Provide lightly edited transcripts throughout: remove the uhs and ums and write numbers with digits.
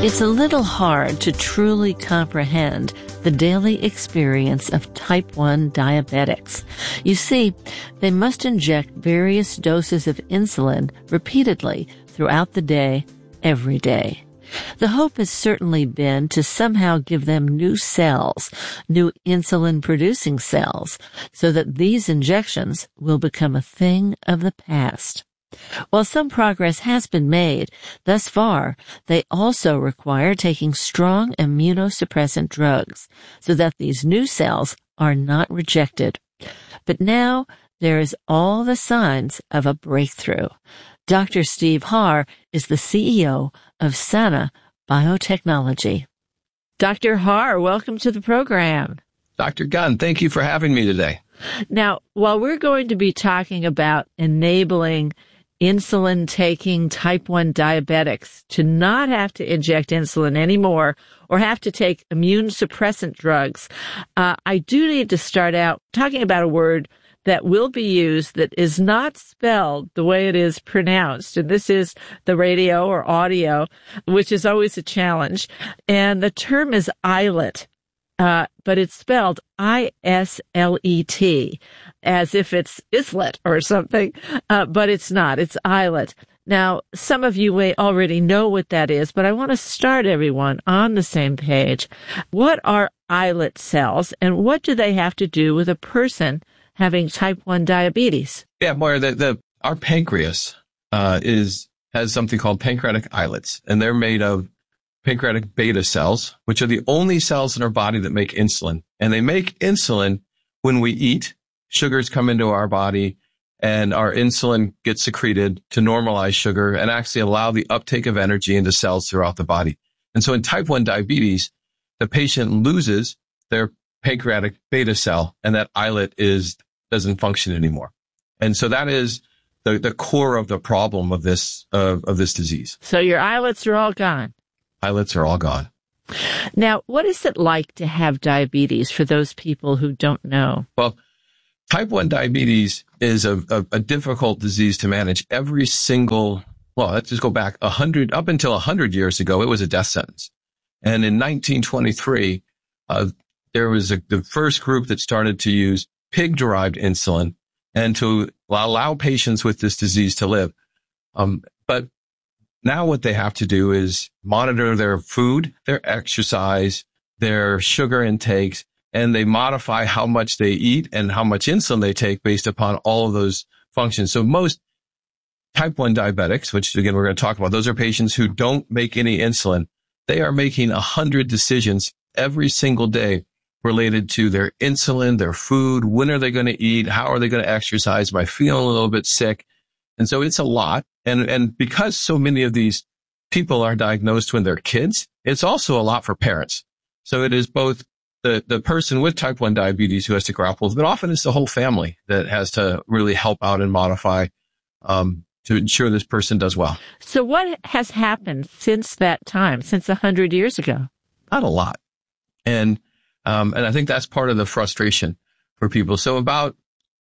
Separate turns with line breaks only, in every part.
It's a little hard to truly comprehend the daily experience of type 1 diabetics. You see, they must inject various doses of insulin repeatedly throughout the day, every day. The hope has certainly been to somehow give them new cells, new insulin-producing cells, so that these injections will become a thing of the past. While some progress has been made, thus far, they also require taking strong immunosuppressant drugs so that these new cells are not rejected. But now there is all the signs of a breakthrough. Dr. Steve Harr is the CEO of Sana Biotechnology. Dr. Harr, welcome to the program.
Dr. Gunn, thank you for having me today.
Now, while we're going to be talking about enabling insulin-taking type 1 diabetics to not have to inject insulin anymore or have to take immune suppressant drugs, I do need to start out talking about a word that will be used that is not spelled the way it is pronounced. And this is the radio or audio, which is always a challenge. And the term is islet. But it's spelled I-S-L-E-T, as if it's islet or something, but it's not. It's islet. Now, some of you may already know what that is, but I want to start everyone on the same page. What are islet cells, and what do they have to do with a person having type 1 diabetes?
Yeah, Moira, our pancreas has something called pancreatic islets, and they're made of pancreatic beta cells, which are the only cells in our body that make insulin. And they make insulin when we eat. Sugars come into our body, and our insulin gets secreted to normalize sugar and actually allow the uptake of energy into cells throughout the body. And so in type 1 diabetes, the patient loses their pancreatic beta cell, and that islet doesn't function anymore. And so that is the core of the problem of this disease.
So your islets are all gone.
Islets are all gone.
Now, what is it like to have diabetes for those people who don't know?
Well, type 1 diabetes is a difficult disease to manage. Let's just go back up until 100 years ago, it was a death sentence. And in 1923, there was the first group that started to use pig-derived insulin and to allow patients with this disease to live. But now what they have to do is monitor their food, their exercise, their sugar intakes, and they modify how much they eat and how much insulin they take based upon all of those functions. So most type 1 diabetics, which again we're going to talk about, those are patients who don't make any insulin. They are making 100 decisions every single day related to their insulin, their food, when are they going to eat, how are they going to exercise, am I feeling a little bit sick? And so it's a lot. And because so many of these people are diagnosed when they're kids, it's also a lot for parents. So it is both the person with type 1 diabetes who has to grapple with, but often it's the whole family that has to really help out and modify to ensure this person does well.
So what has happened since that time, since 100 years ago?
Not a lot. And I think that's part of the frustration for people. So about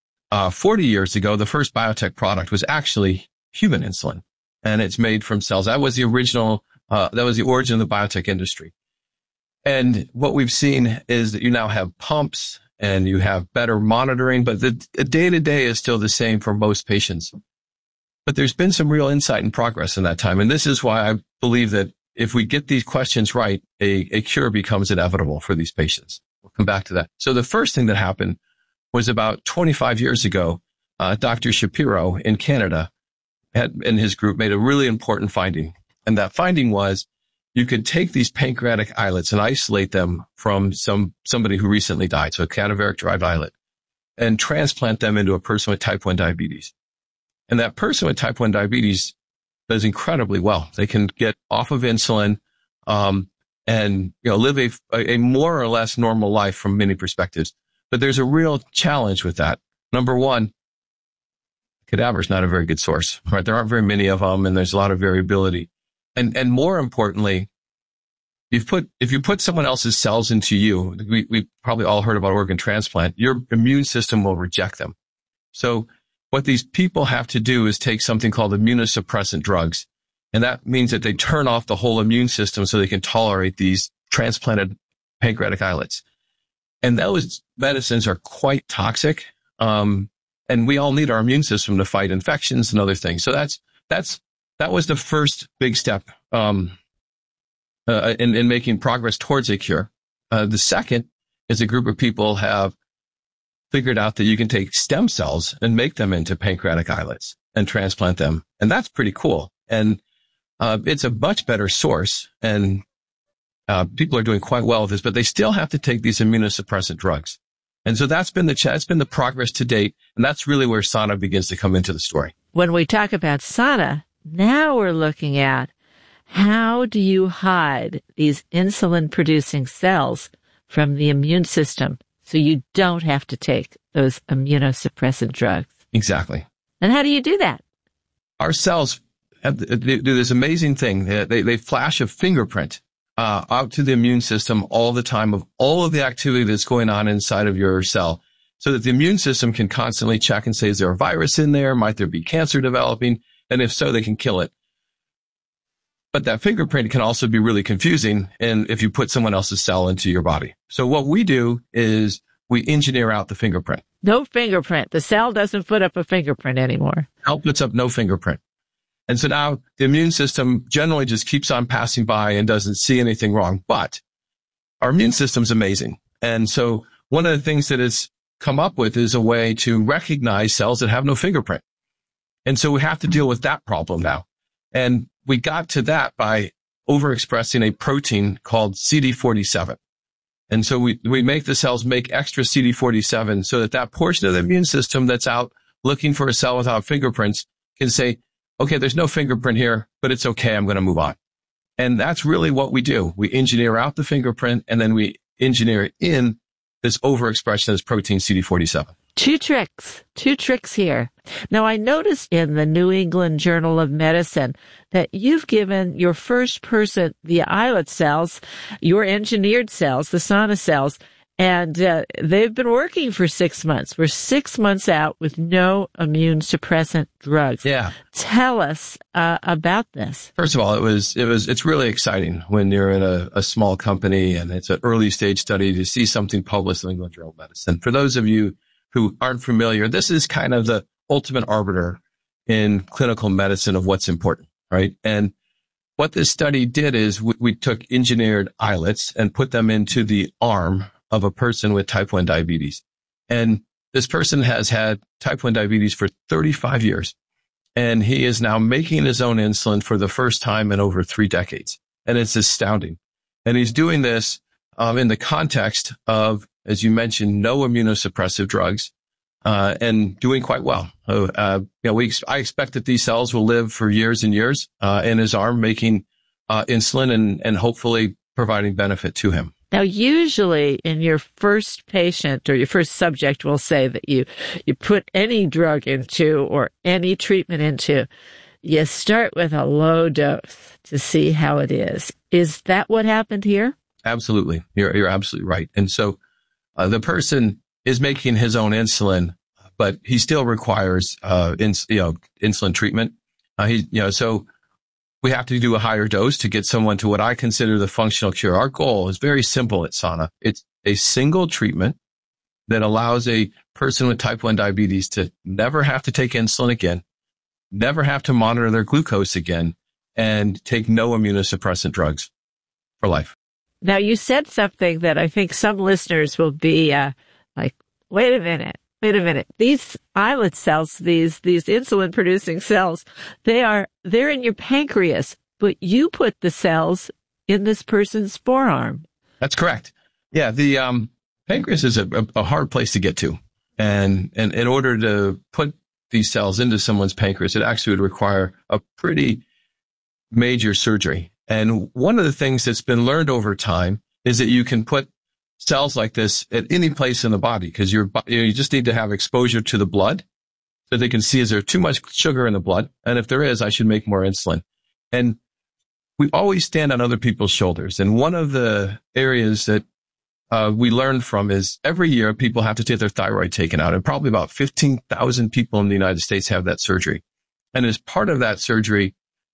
40 years ago, the first biotech product was actually human insulin, and it's made from cells. That was the origin of the biotech industry. And what we've seen is that you now have pumps and you have better monitoring, but the day-to-day is still the same for most patients. But there's been some real insight and progress in that time. And this is why I believe that if we get these questions right, a cure becomes inevitable for these patients. We'll come back to that. So the first thing that happened was about 25 years ago, Dr. Shapiro in Canada and his group made a really important finding. And that finding was you could take these pancreatic islets and isolate them from somebody who recently died, so a cadaveric-derived islet, and transplant them into a person with type 1 diabetes. And that person with type 1 diabetes does incredibly well. They can get off of insulin and live a more or less normal life from many perspectives. But there's a real challenge with that. Number one, cadaver is not a very good source, right? There aren't very many of them, and there's a lot of variability. And more importantly, if you put someone else's cells into you, we probably all heard about organ transplant, your immune system will reject them. So what these people have to do is take something called immunosuppressant drugs. And that means that they turn off the whole immune system so they can tolerate these transplanted pancreatic islets. And those medicines are quite toxic. And we all need our immune system to fight infections and other things. So that was the first big step, in making progress towards a cure. The second is a group of people have figured out that you can take stem cells and make them into pancreatic islets and transplant them. And that's pretty cool. And it's a much better source. And people are doing quite well with this, but they still have to take these immunosuppressant drugs. And so that's been the progress to date. And that's really where Sana begins to come into the story.
When we talk about Sana, now we're looking at how do you hide these insulin-producing cells from the immune system so you don't have to take those immunosuppressant drugs?
Exactly.
And how do you do that?
Our cells they do this amazing thing. They flash a fingerprint out to the immune system all the time of all of the activity that's going on inside of your cell, so that the immune system can constantly check and say, is there a virus in there? Might there be cancer developing? And if so, they can kill it. But that fingerprint can also be really confusing if you put someone else's cell into your body. So what we do is we engineer out the fingerprint.
No fingerprint. The cell doesn't put up a fingerprint anymore.
Cell puts up no fingerprint. And so now the immune system generally just keeps on passing by and doesn't see anything wrong. But our immune system's amazing. And so one of the things that it's come up with is a way to recognize cells that have no fingerprint. And so we have to deal with that problem now. And we got to that by overexpressing a protein called CD47. And so we make the cells make extra CD47 so that portion of the immune system that's out looking for a cell without fingerprints can say, okay, there's no fingerprint here, but it's okay. I'm going to move on. And that's really what we do. We engineer out the fingerprint and then we engineer in this overexpression of this protein CD47.
Two tricks here. Now, I noticed in the New England Journal of Medicine that you've given your first person the islet cells, your engineered cells, the Sana cells, and they've been working for 6 months. We're 6 months out with no immune suppressant drugs.
Yeah.
Tell us about this.
First of all, it's really exciting when you're in a small company and it's an early stage study to see something published in the New England Journal of Medicine. For those of you who aren't familiar, this is kind of the ultimate arbiter in clinical medicine of what's important, right? And what this study did is we took engineered islets and put them into the arm of a person with type 1 diabetes. And this person has had type 1 diabetes for 35 years. And he is now making his own insulin for the first time in over 3 decades. And it's astounding. And he's doing this in the context of, as you mentioned, no immunosuppressive drugs, and doing quite well. I expect that these cells will live for years and years, in his arm, making, insulin and hopefully providing benefit to him.
Now, usually in your first patient or your first subject, we'll say that you put any drug into or any treatment into, you start with a low dose to see how it is. Is that what happened here? Absolutely.
You're absolutely right. And so the person is making his own insulin, but he still requires insulin treatment. So we have to do a higher dose to get someone to what I consider the functional cure. Our goal is very simple at Sana. It's a single treatment that allows a person with type 1 diabetes to never have to take insulin again, never have to monitor their glucose again, and take no immunosuppressant drugs for life.
Now, you said something that I think some listeners will be like, wait a minute. These islet cells, these insulin producing cells, they're in your pancreas, but you put the cells in this person's forearm.
That's correct. Yeah. The, pancreas is a hard place to get to. And in order to put these cells into someone's pancreas, it actually would require a pretty major surgery. And one of the things that's been learned over time is that you can put cells like this at any place in the body because you just need to have exposure to the blood so they can see, is there too much sugar in the blood? And if there is, I should make more insulin. And we always stand on other people's shoulders. And one of the areas that we learn from is every year people have to get their thyroid taken out. And probably about 15,000 people in the United States have that surgery. And as part of that surgery,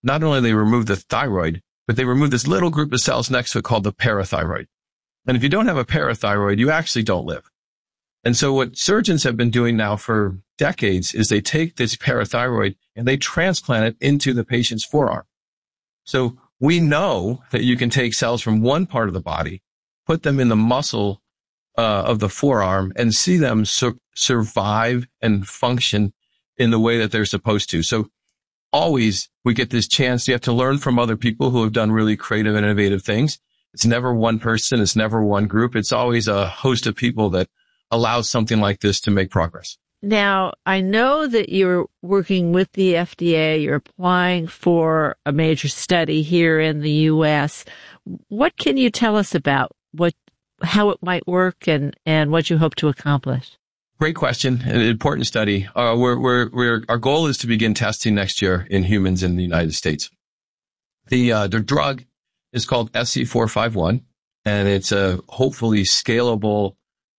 not only they remove the thyroid, but they remove this little group of cells next to it called the parathyroid. And if you don't have a parathyroid, you actually don't live. And so what surgeons have been doing now for decades is they take this parathyroid and they transplant it into the patient's forearm. So we know that you can take cells from one part of the body, put them in the muscle of the forearm, and see them survive and function in the way that they're supposed to. So always we get this chance. You have to learn from other people who have done really creative and innovative things. It's never one person. It's never one group. It's always a host of people that allows something like this to make progress.
Now, I know that you're working with the FDA. You're applying for a major study here in the U.S. What can you tell us about how it might work and what you hope to accomplish?
Great question. An important study. Our goal is to begin testing next year in humans in the United States. The drug is called SC451, and it's a hopefully scalable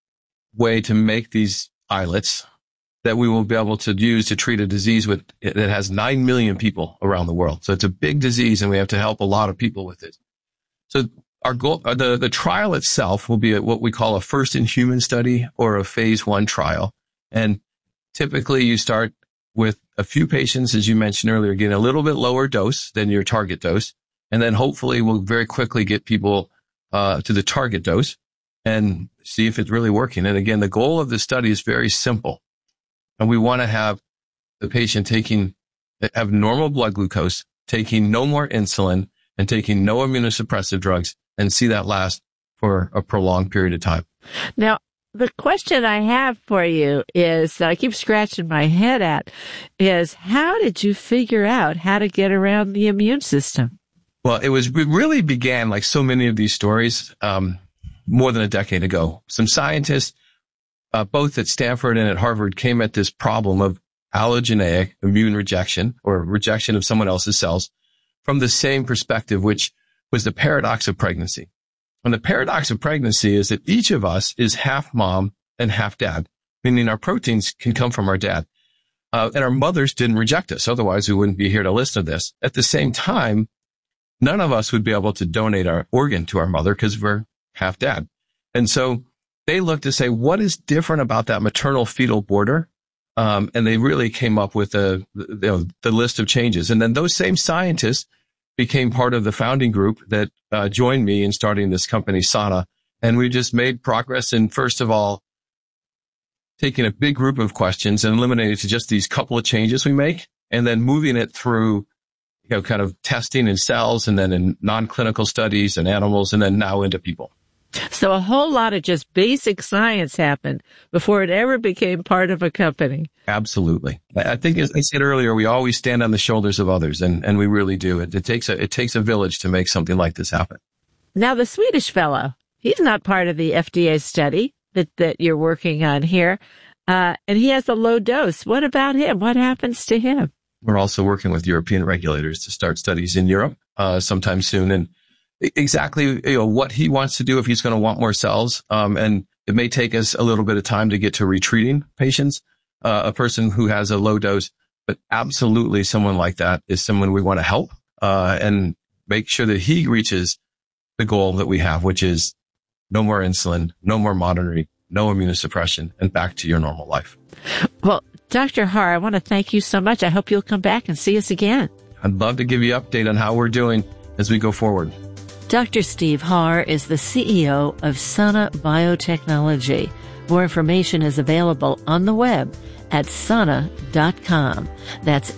way to make these islets that we will be able to use to treat a disease that has 9 million people around the world. So it's a big disease, and we have to help a lot of people with it. So our goal, the trial itself will be what we call a first-in-human study or a phase 1 trial. And typically you start with a few patients, as you mentioned earlier, getting a little bit lower dose than your target dose. And then hopefully we'll very quickly get people to the target dose and see if it's really working. And again, the goal of the study is very simple. And we want to have the patient have normal blood glucose, taking no more insulin, and taking no immunosuppressive drugs, and see that last for a prolonged period of time.
Now, the question I have for you is, that I keep scratching my head at, is how did you figure out how to get around the immune system?
Well, it really began, like so many of these stories, more than a decade ago. Some scientists, both at Stanford and at Harvard, came at this problem of allogeneic immune rejection, or rejection of someone else's cells, from the same perspective, which was the paradox of pregnancy. And the paradox of pregnancy is that each of us is half mom and half dad, meaning our proteins can come from our dad. And our mothers didn't reject us. Otherwise, we wouldn't be here to listen to this. At the same time, none of us would be able to donate our organ to our mother because we're half dad. And so they looked to say, what is different about that maternal fetal border? And they really came up with the list of changes. And then those same scientists became part of the founding group that joined me in starting this company, Sana. And we just made progress in, first of all, taking a big group of questions and eliminating it to just these couple of changes we make, and then moving it through, kind of testing in cells, and then in non-clinical studies and animals, and then now into people.
So a whole lot of just basic science happened before it ever became part of a company.
Absolutely. I think, as I said earlier, we always stand on the shoulders of others, and we really do. It takes a village to make something like this happen.
Now, the Swedish fellow, he's not part of the FDA study that you're working on here, and he has a low dose. What about him? What happens to him?
We're also working with European regulators to start studies in Europe sometime soon, and exactly what he wants to do, if he's going to want more cells. And it may take us a little bit of time to get to retreating patients, a person who has a low dose, but absolutely someone like that is someone we want to help and make sure that he reaches the goal that we have, which is no more insulin, no more monitoring, no immunosuppression, and back to your normal life.
Well, Dr. Har, I want to thank you so much. I hope you'll come back and see us again.
I'd love to give you an update on how we're doing as we go forward.
Dr. Steve Har is the CEO of Sana Biotechnology. More information is available on the web at sana.com. That's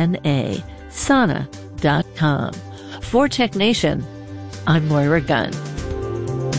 SANA, sana.com. For Tech Nation, I'm Moira Gunn.